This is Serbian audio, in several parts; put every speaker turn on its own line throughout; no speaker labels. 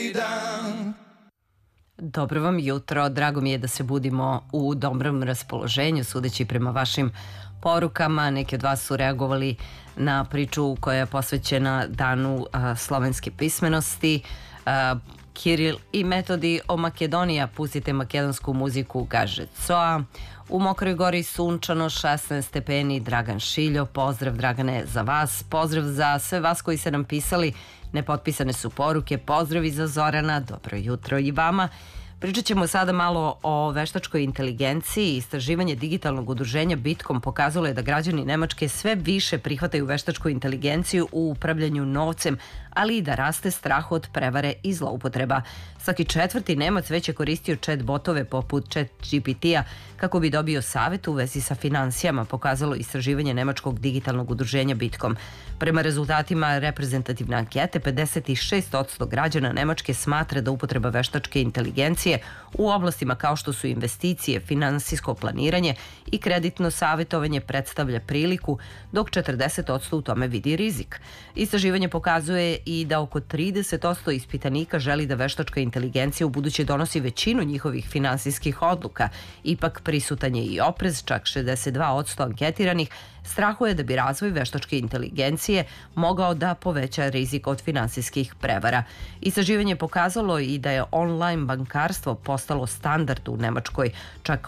dan.
Dobro vam jutro, drago mi je da se budimo u dobrom raspoloženju, sudeći prema vašim porukama. Neki od vas su reagovali na priču koja je posvećena Danu slovenske pismenosti. Kiril i Metodi o Makedonija, pustite makedonsku muziku, kaže Coa. U Mokroj Gori sunčano, 16 stepeni, Dragan Šiljo, pozdrav Dragane za vas, pozdrav za sve vas koji ste nam pisali, nepotpisane su poruke, pozdravi za Zorana, dobro jutro i vama. Pričat ćemo sada malo o veštačkoj inteligenciji. Istraživanje digitalnog udruženja Bitkom pokazalo je da građani Nemačke sve više prihvataju veštačku inteligenciju u upravljanju novcem, ali i da raste strah od prevare i zloupotreba. Svaki četvrti Nemac već je koristio chat botove poput ChatGPT-a kako bi dobio savjet u vezi sa finansijama, pokazalo istraživanje Nemačkog digitalnog udruženja Bitkom. Prema rezultatima reprezentativne ankete, 56% građana Nemačke smatra da upotreba veštačke inteligencije u oblastima kao što su investicije, finansijsko planiranje i kreditno savjetovanje predstavlja priliku, dok 40% u tome vidi rizik. Istraživanje pokazuje i da oko 30% ispitanika želi da veštačka inteligencija u buduće donosi većinu njihovih finansijskih odluka. Ipak prisutan je i oprez, čak 62% anketiranih strahuje da bi razvoj veštačke inteligencije mogao da poveća rizik od finansijskih prevara. Istraživanje pokazalo i da je online bankarstvo postalo standard u Nemačkoj. Čak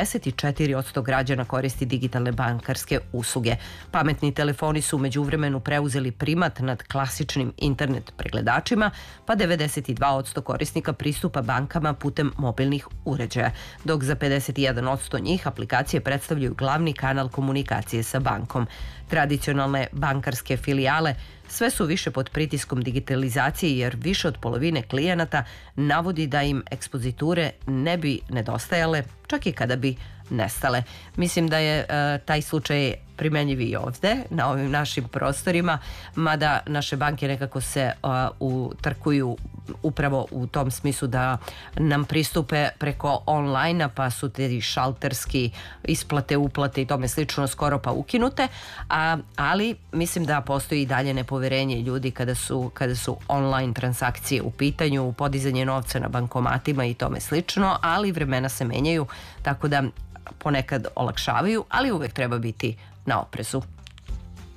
84% građana koristi digitalne bankarske usluge. Pametni telefoni su međuvremenu preuzeli primat nad klasičnim internet pregledačima, pa 92% korisnika pristupa bankama putem mobilnih uređaja, dok za 51% njih aplikacije predstavljaju glavni kanal komunikacije sa bankom. Tradicionalne bankarske filijale sve su više pod pritiskom digitalizacije jer više od polovine klijenata navodi da im ekspoziture ne bi nedostajale, čak i kada bi nestale. Mislim da je taj slučaj primenjiv i ovde, na ovim našim prostorima, mada naše banke nekako se utrkuju upravo u tom smislu da nam pristupe preko online-a, pa su te šalterski isplate, uplate i tome slično skoro pa ukinute, ali mislim da postoji i dalje nepoverenje ljudi kada su online transakcije u pitanju, podizanje novca na bankomatima i tome slično, ali vremena se menjaju, tako da ponekad olakšavaju, ali uvek treba biti na oprezu.